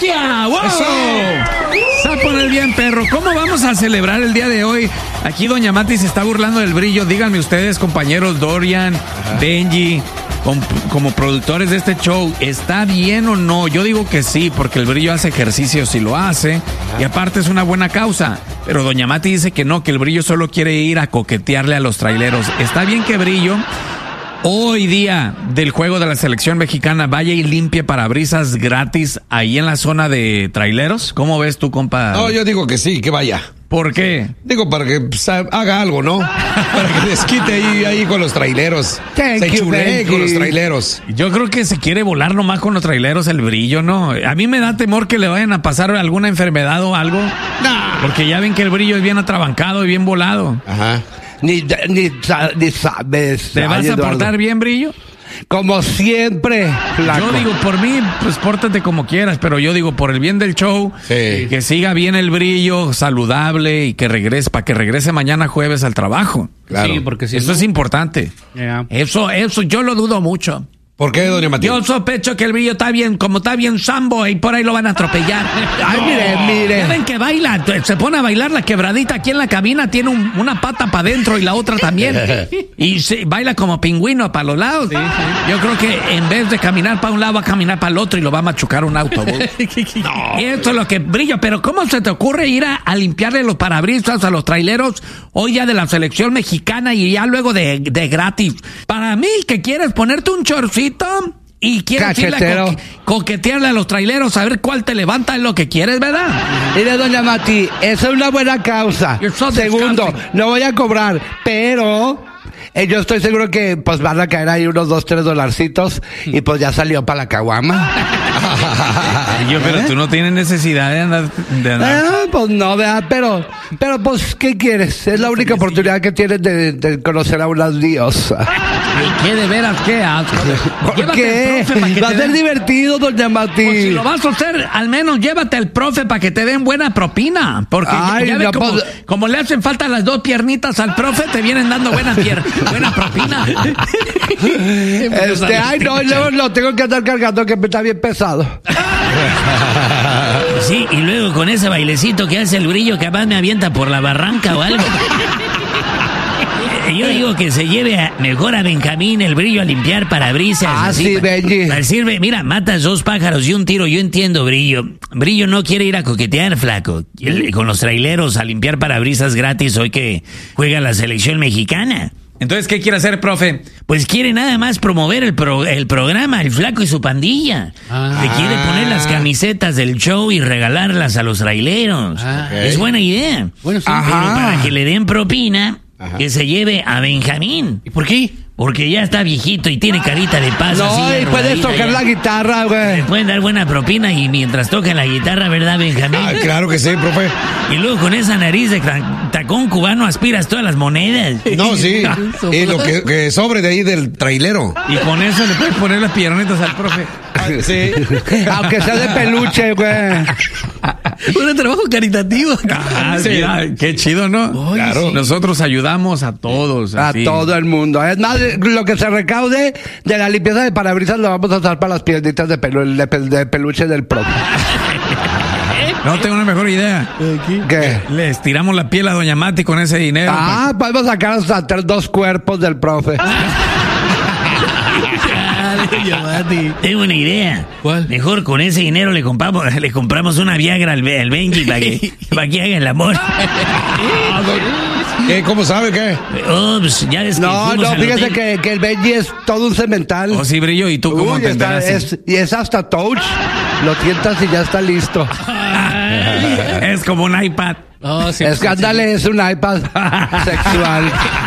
¡Bestia! ¡Wow! ¡Eso! Se va a poner bien, perro. ¿Cómo vamos a celebrar el día de hoy? Aquí Doña Mati se está burlando del brillo. Díganme ustedes, compañeros Dorian, Benji, como productores de este show, ¿está bien o no? Yo digo que sí, porque el brillo hace ejercicio si lo hace, y aparte es una buena causa. Pero Doña Mati dice que no, que el brillo solo quiere ir a coquetearle a los traileros. ¿Está bien que Brillo, hoy día del juego de la selección mexicana, vaya y limpie parabrisas gratis ahí en la zona de traileros? ¿Cómo ves tú, compa? No, yo digo que sí, que vaya. ¿Por qué? Digo, para que pues, haga algo, ¿no? Para que desquite ahí con los traileros. Thank Se you, chulee con Benji. los traileros. Yo creo que se quiere volar nomás con los traileros el brillo, ¿no? A mí me da temor que le vayan a pasar alguna enfermedad o algo. Porque ya ven que el brillo es bien atrabancado y bien volado. Ajá. Ni sabes. ¿Te vas Ay, a Eduardo. portar bien, brillo? Como siempre, flaco. Yo digo, por mí, pues pórtate como quieras, pero yo digo, por el bien del show, Sí. que siga bien el brillo, saludable y que regrese, para que regrese mañana jueves al trabajo. Claro. Sí, porque si Eso no- es importante. Ya. Eso, yo lo dudo mucho. ¿Por qué, doña Matilde? Yo sospecho que el brillo está bien, como está bien sambo, y por ahí lo van a atropellar. Ay, mire. Ya ven que baila, se pone a bailar la quebradita aquí en la cabina, tiene una pata para adentro y la otra también. Y baila como pingüino para los lados. Yo creo que en vez de caminar para un lado, va a caminar para el otro y lo va a machucar un autobús. Esto es lo que brillo, pero ¿cómo se te ocurre ir a limpiarle los parabrisas a los traileros hoy ya de la selección mexicana y ya luego de gratis? Para mí, que quieres ponerte un chorcito y quieres irle a Cachetero. coquetearle a los traileros a ver cuál te levanta, es lo que quieres, ¿verdad? Mire, doña Mati, esa es una buena causa. You're so Segundo, disgusting. no voy a cobrar, pero yo estoy seguro que pues van a caer ahí unos $2-3 y pues ya salió para la caguama. Pero tú no tienes necesidad de andar. Pues no, ¿verdad? Pero pues, ¿qué quieres? Es la única oportunidad que tienes de conocer a una diosa. ¿Y qué de veras? ¿Qué asco? ¿Por Llévate qué? al profe para que Va a te ser den- divertido, doña Mati. Pues si lo vas a hacer, al menos llévate al profe para que te den buena propina. Porque Ay, ya ves no, pues- como le hacen falta las dos piernitas al profe, te vienen dando buena propina. Ay, no, yo lo tengo que andar cargando que está bien pesado. Sí, y luego con ese bailecito que hace el brillo, capaz me avienta por la barranca o algo. Yo digo que se lleve mejor a Benjamín el brillo a limpiar parabrisas. Ah, así, sí, Benji. Sirve, mira, matas 2 pájaros y un tiro. Yo entiendo, Brillo. Brillo no quiere ir a coquetear, flaco. Con los traileros a limpiar parabrisas gratis hoy que juega la selección mexicana. Entonces, ¿qué quiere hacer, profe? Pues quiere nada más promover el programa, el flaco y su pandilla. Le quiere poner las camisetas del show y regalarlas a los traileros. Es buena idea. Bueno, sí. Ajá. Pero para que le den propina, que se lleve a Benjamín. ¿Y por qué? Porque ya está viejito y tiene carita de paz. No, así, y puedes arrugadita tocar ya. la guitarra, güey. Le pueden dar buena propina y mientras tocan la guitarra, ¿verdad, Benjamín? Ah, claro que sí, profe. Y luego con esa nariz de tacón cubano aspiras todas las monedas. No, sí. Y lo que sobre de ahí del trailero. Y con eso le puedes poner las piernitas al profe. Sí. Aunque sea de peluche, güey. Un trabajo caritativo. Ah, sí, qué chido, ¿no? Claro. Nosotros ayudamos a todos. A así. todo el mundo. Es más, lo que se recaude de la limpieza de parabrisas lo vamos a usar para las piernitas de peluche del profe. No, tengo una mejor idea. ¿Qué? Le estiramos la piel a Doña Mati con ese dinero. Podemos sacar hasta 2 cuerpos del profe. Tengo una idea. ¿Cuál? Mejor con ese dinero le compramos una Viagra al Benji para que haga el amor. ¿Qué? ¿Cómo sabe qué? Oh, pues, ya ves que No, fuimos al fíjese hotel. que el Benji es todo un cemental. Oh, sí, Brillo, ¿y tú cómo Uy, entenderás? es hasta touch. Lo tientas y ya está listo. Es como un iPad. Oh, sí, Es que ándale, es un iPad sexual.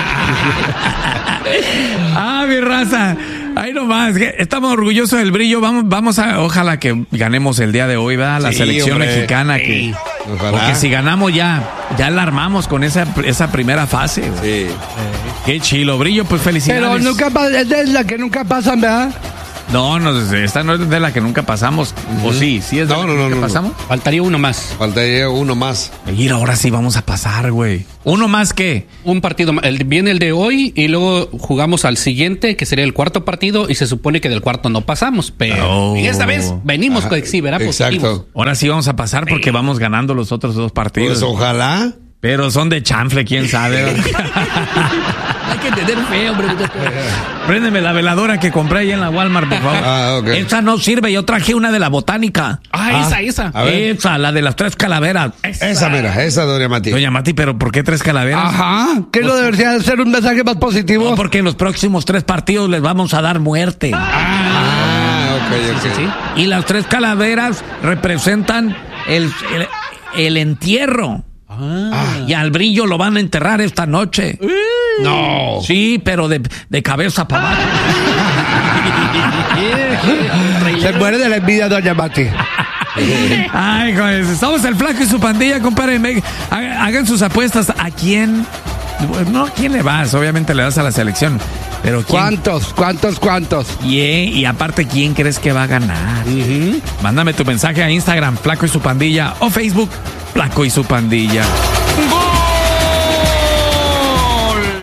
Mi raza. Ahí nomás, que estamos orgullosos del Brillo. Vamos a, ojalá que ganemos el día de hoy, ¿verdad? La Sí, selección hombre. mexicana que. Ojalá. Porque si ganamos ya la armamos con esa primera fase. Güey. Sí. Qué chilo, Brillo, pues felicidades. Pero nunca pasa, es de la que nunca pasan, ¿verdad? No, esta no es de la que nunca pasamos. ¿O sí? ¿Sí es de la que nunca pasamos? Faltaría uno más. Faltaría uno más. Y ahora sí vamos a pasar, güey. ¿Uno más qué? Un partido más. Viene el de hoy y luego jugamos al siguiente, que sería el cuarto partido, y se supone que del cuarto no pasamos. Pero y esta vez venimos con ¿verdad? Exacto. Positivos. Ahora sí vamos a pasar porque vamos ganando los otros 2 partidos. Pues ojalá. Pero son de chanfle, quién sabe. Hay que tener fe, hombre. Préndeme la veladora que compré ahí en la Walmart, por favor. Okay. Esa no sirve, yo traje una de la botánica. Esa. A ver. Esa, la de las 3 calaveras. Esa, mira, esa, doña Mati. Doña Mati, ¿pero por qué 3 calaveras? Ajá. ¿Qué no debería ser un mensaje más positivo? No, porque en los próximos 3 partidos les vamos a dar muerte. Ok. Sí. Y las 3 calaveras representan el entierro. Y al Brillo lo van a enterrar esta noche. No. Sí, pero de cabeza para abajo. Se muere de la envidia, doña Mati. Ay, joder, estamos el Flaco y su pandilla, compadre. Hagan sus apuestas. ¿A quién? No, ¿a quién le vas? Obviamente le vas a la selección. Pero ¿quién? ¿Cuántos? Y aparte, ¿quién crees que va a ganar? Mándame tu mensaje a Instagram, Flaco y su pandilla, o Facebook, Flaco y su pandilla. ¡Gol!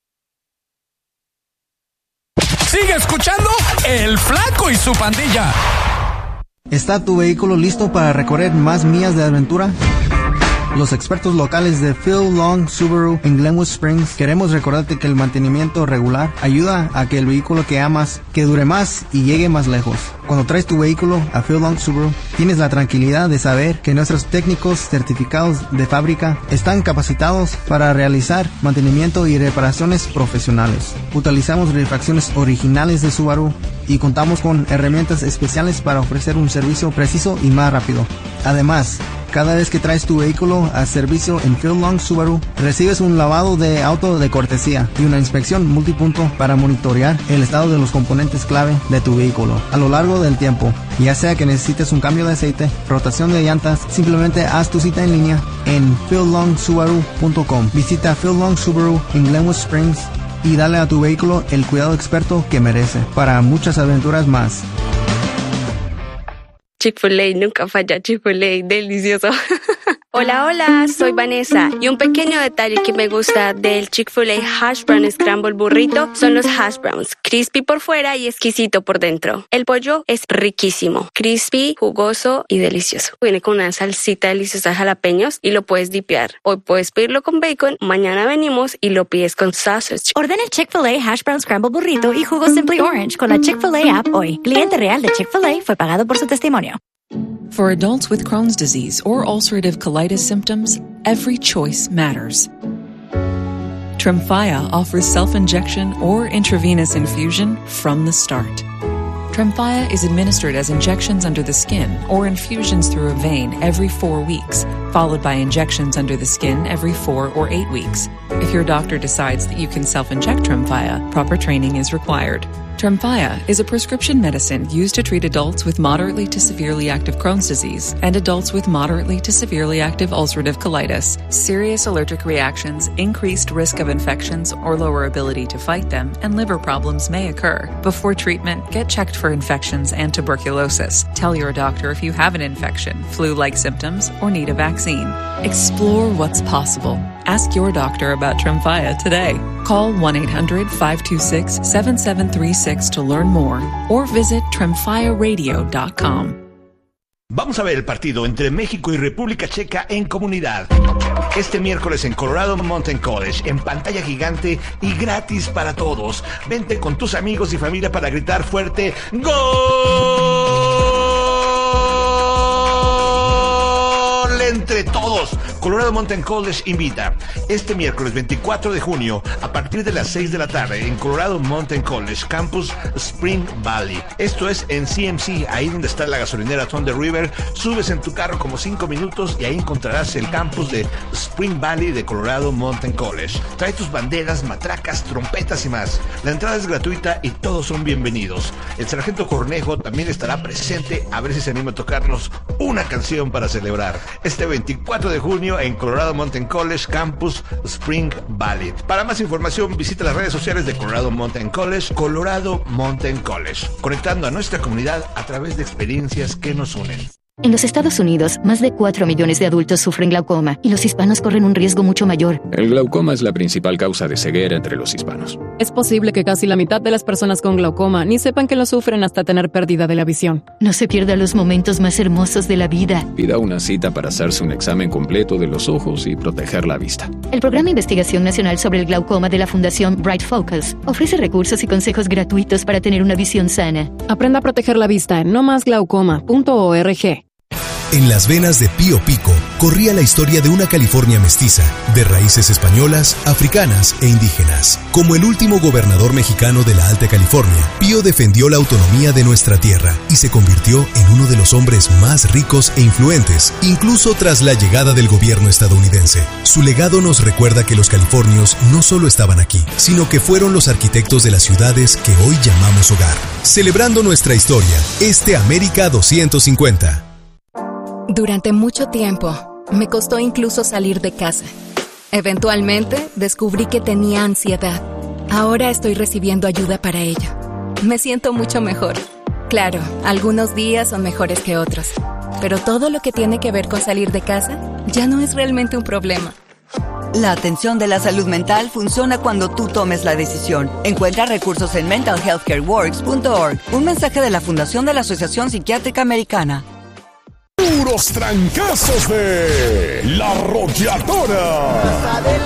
Sigue escuchando el Flaco y su pandilla. ¿Está tu vehículo listo para recorrer más millas de aventura? Los expertos locales de Phil Long Subaru en Glenwood Springs queremos recordarte que el mantenimiento regular ayuda a que el vehículo que amas que dure más y llegue más lejos. Cuando traes tu vehículo a Phil Long Subaru, tienes la tranquilidad de saber que nuestros técnicos certificados de fábrica están capacitados para realizar mantenimiento y reparaciones profesionales. Utilizamos refacciones originales de Subaru y contamos con herramientas especiales para ofrecer un servicio preciso y más rápido. Además, cada vez que traes tu vehículo a servicio en Phil Long Subaru, recibes un lavado de auto de cortesía y una inspección multipunto para monitorear el estado de los componentes clave de tu vehículo a lo largo del tiempo. Ya sea que necesites un cambio de aceite, rotación de llantas, simplemente haz tu cita en línea en phillongsubaru.com. Visita Phil Long Subaru en Glenwood Springs y dale a tu vehículo el cuidado experto que merece para muchas aventuras más. Chick-fil-A, nunca falla. Chick-fil-A, delicioso. Hola, soy Vanessa y un pequeño detalle que me gusta del Chick-fil-A Hash Brown Scramble Burrito son los hash browns, crispy por fuera y exquisito por dentro. El pollo es riquísimo, crispy, jugoso y delicioso. Viene con una salsita deliciosa de jalapeños y lo puedes dipear. Hoy puedes pedirlo con bacon, mañana venimos y lo pides con sausage. Ordena el Chick-fil-A Hash Brown Scramble Burrito y jugo Simply Orange con la Chick-fil-A app hoy. Cliente real de Chick-fil-A fue pagado por su testimonio. For adults with Crohn's disease or ulcerative colitis symptoms, every choice matters. Tremfya offers self-injection or intravenous infusion from the start. Tremfya is administered as injections under the skin or infusions through a vein every 4 weeks, followed by injections under the skin every 4 or 8 weeks. If your doctor decides that you can self-inject Tremfya, proper training is required. Tremfya is a prescription medicine used to treat adults with moderately to severely active Crohn's disease and adults with moderately to severely active ulcerative colitis. Serious allergic reactions, increased risk of infections or lower ability to fight them, and liver problems may occur. Before treatment, get checked for infections and tuberculosis. Tell your doctor if you have an infection, flu-like symptoms, or need a vaccine. Explore what's possible. Ask your doctor about Tremfya today. Call 1-800-526-7736 to learn more or visit tremfyaradio.com. Vamos a ver el partido entre México y República Checa en comunidad. Este miércoles en Colorado Mountain College, en pantalla gigante y gratis para todos. Vente con tus amigos y familia para gritar fuerte ¡Gol! Entre todos. Colorado Mountain College invita este miércoles 24 de junio a partir de las 6 de la tarde en Colorado Mountain College, Campus Spring Valley. Esto es en CMC, ahí donde está la gasolinera Thunder River. Subes en tu carro como 5 minutos y ahí encontrarás el campus de Spring Valley de Colorado Mountain College. Trae tus banderas, matracas, trompetas y más. La entrada es gratuita y todos son bienvenidos. El sargento Cornejo también estará presente, a ver si se anima a tocarnos una canción para celebrar. Este este 24 de junio en Colorado Mountain College Campus Spring Valley. Para más información visita las redes sociales de Colorado Mountain College, Colorado Mountain College, conectando a nuestra comunidad a través de experiencias que nos unen. En los Estados Unidos, más de 4 millones de adultos sufren glaucoma y los hispanos corren un riesgo mucho mayor. El glaucoma es la principal causa de ceguera entre los hispanos. Es posible que casi la mitad de las personas con glaucoma ni sepan que lo sufren hasta tener pérdida de la visión. No se pierda los momentos más hermosos de la vida. Pida una cita para hacerse un examen completo de los ojos y proteger la vista. El Programa de Investigación Nacional sobre el Glaucoma de la Fundación Bright Focus ofrece recursos y consejos gratuitos para tener una visión sana. Aprenda a proteger la vista en nomasglaucoma.org. En las venas de Pío Pico corría la historia de una California mestiza, de raíces españolas, africanas e indígenas. Como el último gobernador mexicano de la Alta California, Pío defendió la autonomía de nuestra tierra y se convirtió en uno de los hombres más ricos e influentes, incluso tras la llegada del gobierno estadounidense. Su legado nos recuerda que los californios no solo estaban aquí, sino que fueron los arquitectos de las ciudades que hoy llamamos hogar. Celebrando nuestra historia, América 250. Durante mucho tiempo, me costó incluso salir de casa. Eventualmente, descubrí que tenía ansiedad. Ahora estoy recibiendo ayuda para ello. Me siento mucho mejor. Claro, algunos días son mejores que otros, pero todo lo que tiene que ver con salir de casa ya no es realmente un problema. La atención de la salud mental funciona cuando tú tomes la decisión. Encuentra recursos en mentalhealthcareworks.org. Un mensaje de la Fundación de la Asociación Psiquiátrica Americana. Puros trancazos de La Arrolladora.